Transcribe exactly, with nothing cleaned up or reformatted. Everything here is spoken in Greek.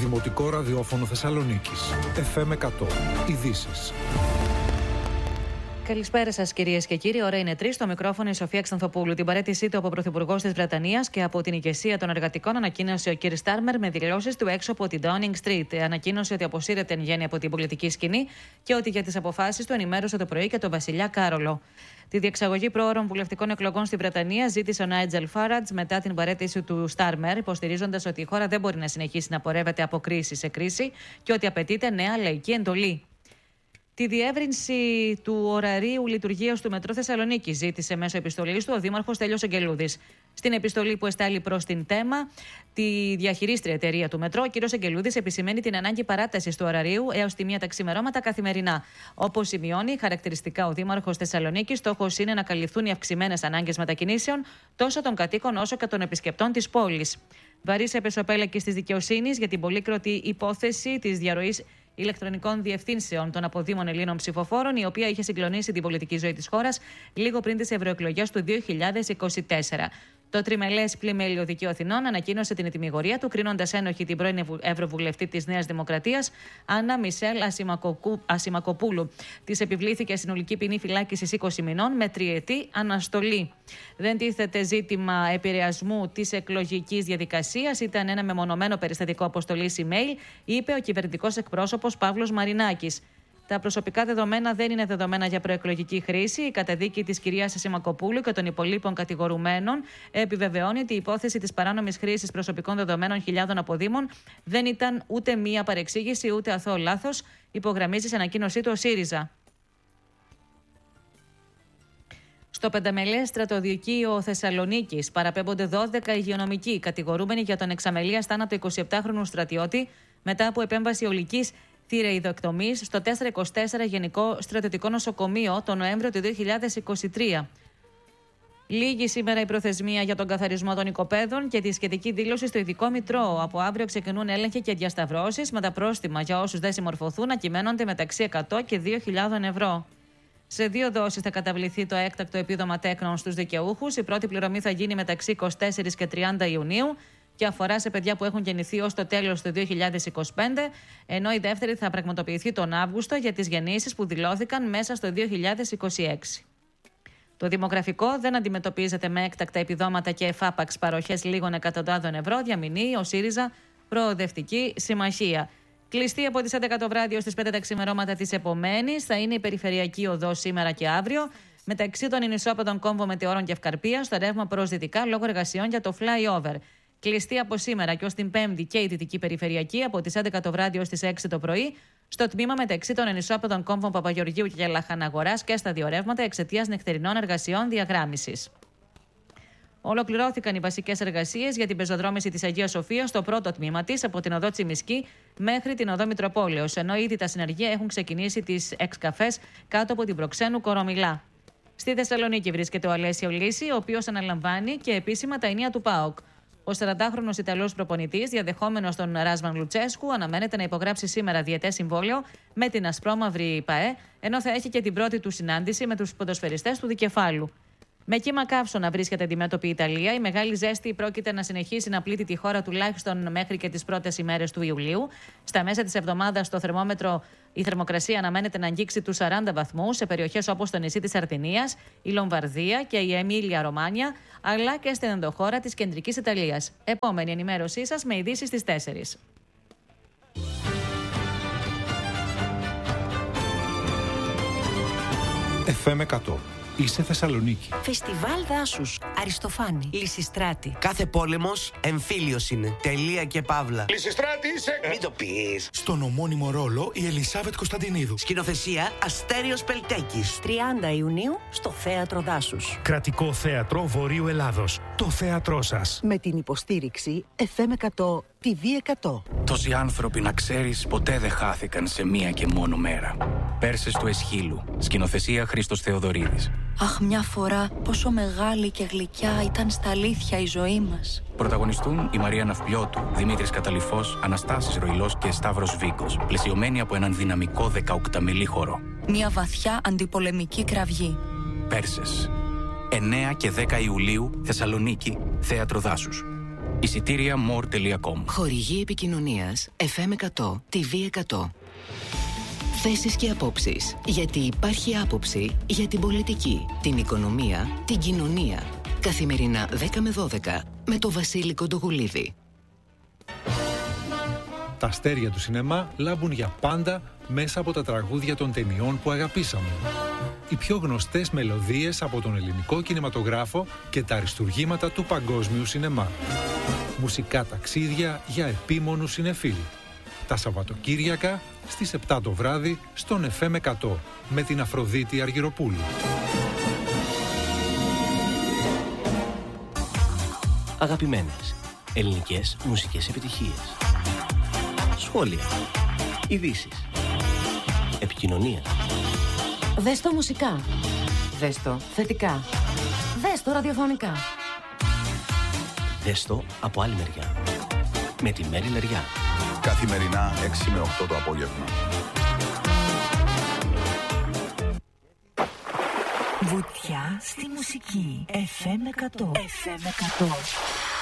Δημοτικό Ραδιόφωνο Θεσσαλονίκης. εφ εμ εκατό. Ειδήσεις. Καλησπέρα σας, κυρίες και κύριοι. Ώρα είναι τρεις. Στο μικρόφωνο η Σοφία Ξανθοπούλου. Την παραίτησή του από Πρωθυπουργός της Βρετανίας και από την ηγεσία των εργατικών ανακοίνωσε ο κ. Στάρμερ με δηλώσεις του έξω από την Downing Street. Ανακοίνωσε ότι αποσύρεται εν γέννη από την πολιτική σκηνή και ότι για τις αποφάσεις του ενημέρωσε το πρωί και τον βασιλιά Κάρολο. Τη διεξαγωγή προώρων βουλευτικών εκλογών στη Βρετανία ζήτησε ο Νάιτζελ Φάραντζ μετά την παραίτηση του Στάρμερ, υποστηρίζοντας ότι η χώρα δεν μπορεί να συνεχίσει να πορεύεται από κρίση σε κρίση και ότι απαιτείται νέα λαϊκή εντολή. Τη διεύρυνση του ωραρίου λειτουργίας του Μετρό Θεσσαλονίκης ζήτησε μέσω επιστολής του ο Δήμαρχος Στέλιος Αγγελούδης. Στην επιστολή που εστάλει προς την ΤΕΜΑ, τη διαχειρίστρια εταιρεία του Μετρό, ο κ. Αγγελούδης επισημαίνει την ανάγκη παράτασης του ωραρίου έως τη μία τα ξημερώματα καθημερινά. Όπως σημειώνει χαρακτηριστικά ο Δήμαρχος Θεσσαλονίκης, στόχος είναι να καλυφθούν οι αυξημένες ανάγκες μετακινήσεων τόσο των κατοίκων όσο και των επισκεπτών της πόλης. Βαρύς επεσοπέλεκης της δικαιοσύνης για την πολύκροτη υπόθεση της διαρροής ηλεκτρονικών διευθύνσεων των αποδήμων Ελλήνων ψηφοφόρων, η οποία είχε συγκλονίσει την πολιτική ζωή της χώρας λίγο πριν τις ευρωεκλογές του δύο χιλιάδες είκοσι τέσσερα. Το τριμελές πλημέλιο Δικαίου Αθηνών ανακοίνωσε την ετυμηγορία του, κρίνοντας ένοχη την πρώην Ευρωβουλευτή της Νέας Δημοκρατίας, Άννα Μισελ Ασημακοπούλου. Της επιβλήθηκε συνολική ποινή φυλάκισης είκοσι μηνών με τριετή αναστολή. Δεν τίθεται ζήτημα επηρεασμού της εκλογικής διαδικασίας. Ήταν ένα μεμονωμένο περιστατικό αποστολής email, είπε ο κυβερνητικός εκπρόσωπος Παύλος Μαρινάκης. Τα προσωπικά δεδομένα δεν είναι δεδομένα για προεκλογική χρήση. Η καταδίκη της κυρίας Ασημακοπούλου και των υπολείπων κατηγορουμένων επιβεβαιώνει ότι η υπόθεση της παράνομης χρήσης προσωπικών δεδομένων χιλιάδων αποδήμων δεν ήταν ούτε μία παρεξήγηση ούτε αθώο λάθος, υπογραμμίζει σε ανακοίνωσή του ο ΣΥΡΙΖΑ. Στο πενταμελές στρατοδικείο Θεσσαλονίκης παραπέμπονται δώδεκα υγειονομικοί κατηγορούμενοι για τον εξαμελίας θάνατο εικοσιεπτάχρονου στρατιώτη μετά από επέμβαση ολικής θηρεϊδοεκτομής στο τετρακόσια είκοσι τέσσερα Γενικό Στρατιωτικό Νοσοκομείο τον Νοέμβριο του δύο χιλιάδες είκοσι τρία. Λίγη σήμερα η προθεσμία για τον καθαρισμό των οικοπαίδων και τη σχετική δήλωση στο ειδικό μητρό. Από αύριο ξεκινούν έλεγχοι και διασταυρώσεις, με τα πρόστιμα για όσους δεν συμμορφωθούν να κυμαίνονται μεταξύ εκατό και δύο χιλιάδες ευρώ. Σε δύο δόσεις θα καταβληθεί το έκτακτο επίδομα τέκνων στους δικαιούχους. Η πρώτη πληρωμή θα γίνει μεταξύ εικοστή τέταρτη και τριάντα Ιουνίου και αφορά σε παιδιά που έχουν γεννηθεί ως το τέλος του δύο χιλιάδες είκοσι πέντε, ενώ η δεύτερη θα πραγματοποιηθεί τον Αύγουστο για τις γεννήσεις που δηλώθηκαν μέσα στο δύο χιλιάδες είκοσι έξι. Το δημογραφικό δεν αντιμετωπίζεται με έκτακτα επιδόματα και εφάπαξ παροχές λίγων εκατοντάδων ευρώ, διαμηνύει ο ΣΥΡΙΖΑ Προοδευτική Συμμαχία. Κλειστή από τις έντεκα το βράδυ ως τις πέντε τα ξημερώματα της επομένης θα είναι η περιφερειακή οδός σήμερα και αύριο, μεταξύ των ενισόπεδων Κόμβο Μετεώρων και Ευκαρπία στο ρεύμα προς δυτικά λόγω εργασιών για το flyover. Κλειστή από σήμερα και ως την Πέμπτη και η Δυτική Περιφερειακή από τις έντεκα το βράδυ ως τις έξι το πρωί στο τμήμα μεταξύ των ενισόπεδων Κόμβων Παπαγεωργίου και Λαχαναγοράς και στα δύο ρεύματα εξαιτίας νυχτερινών εργασιών διαγράμμισης. Ολοκληρώθηκαν οι βασικές εργασίες για την πεζοδρόμηση της Αγίας Σοφίας στο πρώτο τμήμα της από την οδό Τσιμισκή μέχρι την οδό Μητροπόλεως, ενώ ήδη τα συνεργεία έχουν ξεκινήσει τις εξκαφές κάτω από την Προξένου Κορομιλά. Στη Θεσσαλονίκη βρίσκεται ο Αλέσιο Λύση, ο οποίος αναλαμβάνει και επίσημα τα ενία του ΠΑΟΚ. Ο σαραντάχρονος Ιταλός προπονητής, διαδεχόμενος τον Ράσβαν Λουτσέσκου, αναμένεται να υπογράψει σήμερα διετές συμβόλαιο με την ασπρόμαυρη ΠΑΕ, ενώ θα έχει και την πρώτη του συνάντηση με τους ποδοσφαιριστές του δικεφάλου. Με κύμα καύσωνα βρίσκεται αντιμέτωπη η Ιταλία. Η μεγάλη ζέστη πρόκειται να συνεχίσει να πλήττει τη χώρα τουλάχιστον μέχρι και τις πρώτες ημέρες του Ιουλίου. Στα μέσα της εβδομάδας το θερμόμετρο η θερμοκρασία αναμένεται να αγγίξει τους σαράντα βαθμούς σε περιοχές όπως το νησί της Σαρδινίας, η Λομβαρδία και η Εμίλια Ρωμάνια, αλλά και στην ενδοχώρα της κεντρικής Ιταλίας. Επόμενη ενημέρωσή σας με ειδήσεις στις τέσσερις. εφ εμ εκατό. Είσαι Θεσσαλονίκη. Φεστιβάλ δάσους. Αριστοφάνη. Λυσιστράτη. Κάθε πόλεμος εμφύλιος είναι. Τελεία και παύλα. Λυσιστράτη είσαι. Μην το πεις. Στον ομώνυμο ρόλο η Ελισάβετ Κωνσταντινίδου. Σκηνοθεσία Αστέριος Πελτέκης. τριάντα Ιουνίου στο Θέατρο Δάσους. Κρατικό Θέατρο Βορείου Ελλάδος. Το θέατρό σας. Με την υποστήριξη εφ εμ εκατό τι βι εκατό. Τόσοι άνθρωποι, να ξέρεις, ποτέ δεν χάθηκαν σε μία και μόνο μέρα. Πέρσες του Εσχύλου. Σκηνοθεσία Χρήστος Θεοδωρίδης. Αχ, μια φορά πόσο μεγάλη και γλυκιά ήταν στα αλήθεια η ζωή μας. Πρωταγωνιστούν η Μαρία Ναυπλιώτου, Δημήτρης Καταλυφός, Αναστάσης Ροϊλός και Σταύρος Βίκος, πλαισιωμένοι από έναν δυναμικό δεκαοκταμελή χορό. Μια βαθιά αντιπολεμική κραυγή. Πέρσες. εννέα και δέκα Ιουλίου, Θεσσαλονίκη, Θέατρο Δάσους. Εισιτήρια more τελεία com. Χορηγή επικοινωνίας εφ εμ εκατό, τι βι εκατό. Θέσεις και απόψεις. Γιατί υπάρχει άποψη για την πολιτική, την οικονομία, την κοινωνία. Καθημερινά δέκα με δώδεκα με το Βασίλη Κοντογουλίδη. Τα αστέρια του σινεμά λάμπουν για πάντα μέσα από τα τραγούδια των ταινιών που αγαπήσαμε. Οι πιο γνωστές μελωδίες από τον ελληνικό κινηματογράφο και τα αριστουργήματα του παγκόσμιου σινεμά. Μουσικά ταξίδια για επίμονους συνεφίλ. Τα Σαββατοκύριακα στις επτά το βράδυ στον εφ εμ εκατό με την Αφροδίτη Αργυροπούλου. Αγαπημένες ελληνικές μουσικές επιτυχίες. Σχόλια. Ειδήσεις. Επικοινωνία. Δες το μουσικά. Δες το θετικά. Δες το ραδιοφωνικά. Δες το από άλλη μεριά. Με τη Μέρη Λεριά. Καθημερινά έξι με οκτώ το απόγευμα. Βουτιά στη μουσική. εφ εμ εκατό. εφ εμ εκατό.